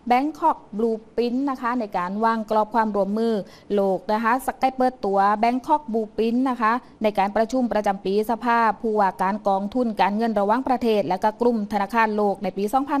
Bangkok Blueprint นะคะในการวางกรอบความร่วมมือโลกนะคะสกายเปิดตัว Bangkok Blueprint นะคะในการประชุมประจำปีสภาผู้ว่าการกองทุนการเงินระหว่างประเทศและก็กลุ่มธนาคารโลกในปี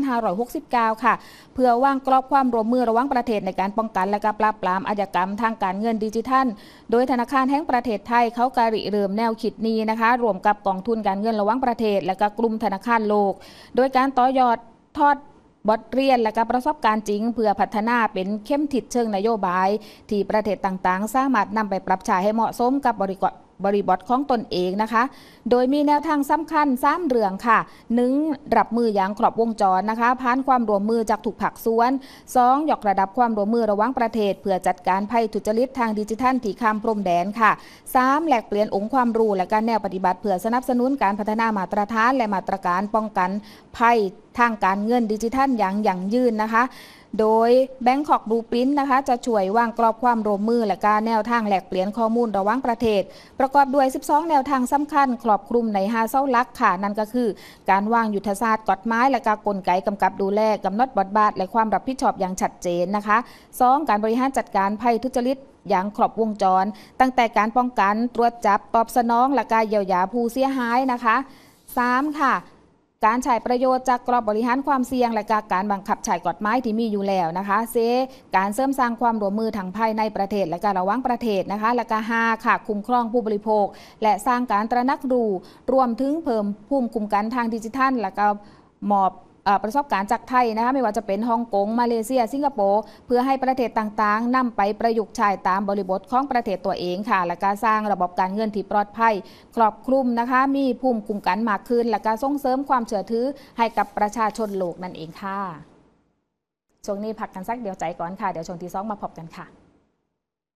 2569 ค่ะเพื่อวางกรอบความร่วมมือระหว่างประเทศในการป้องกันและก็ปราบปรามอาชญากรรมทางการเงินดิจิทัลโดยธนาคารแห่งประเทศไทยเขาก็ริเริ่มแนวคิดนี้นะคะรวมกับกองทุนการเงินระหว่างประเทศและก็กลุ่มธนาคารโลกโดยการต่อยอดทอดบทเรียนและก็ประสบการณ์จริงเพื่อพัฒนาเป็นเข้มทิศเชิงนโยบายที่ประเทศต่างๆสามารถนำไปปรับใช้ให้เหมาะสมกับบริบทของตนเองนะคะโดยมีแนวทางสำคัญ3เรื่องค่ะ1รับมืออย่างครบวงจรนะคะผ่านความร่วมมือจากทุกภาคส่วน2ยกระดับความร่วมมือระหว่างประเทศเพื่อจัดการภัยทุจริตทางดิจิทัลที่ข้ามพรมแดนค่ะ3แลกเปลี่ยนองค์ความรู้และการแนวปฏิบัติเพื่อสนับสนุนการพัฒนามาตรฐานและมาตรการป้องกันภัยทางการเงินดิจิทัลอย่างยั่งยืนนะคะโดย Bangkok Blueprint นะคะจะช่วยวางกรอบความร่วมมือและการแนวทางแลกเปลี่ยนข้อมูลระหว่างประเทศประกอบด้วย12แนวทางสำคัญครอบคลุมใน5เสาหลักค่ะนั่นก็คือการวางยุทธศาสตร์กฎหมายและกลไกกำกับดูแลกำหนดบทบาทและความรับผิดชอบอย่างชัดเจนนะคะ2การบริหารจัดการภัยทุจริตอย่างครบวงจรตั้งแต่การป้องกันตรวจจับตอบสนองและการเยียวยาผู้เสียหายนะคะ3ค่ะการใช้ประโยชน์จากกรอบบริหารความเสี่ยงและการบังคับใช้กฎหมายที่มีอยู่แล้วนะคะการเสริมสร้างความร่วมมือทางภายในประเทศและการระหว่างประเทศนะคะและก็5ค่ะคุ้มครองผู้บริโภคและสร้างการตระหนักรู้รวมถึงเพิ่มภูมิคุ้มกันทางดิจิทัลและก็มอบประสบการณ์จากไทยนะคะไม่ว่าจะเป็นฮ่องกงมาเลเซียสิงคโปร์เพื่อให้ประเทศต่างๆนำไปประยุกต์ใช้ตามบริบทของประเทศตัวเองค่ะและการสร้างระบบการเงินที่ปลอดภัยครอบคลุมนะคะมีภูมิคุ้มกันมากขึ้นและการส่งเสริมความเชื่อถือให้กับประชาชนโลกนั่นเองค่ะช่วงนี้พักกันสักเดียวใจก่อนค่ะเดี๋ยวช่วงที่2มาพบกันค่ะ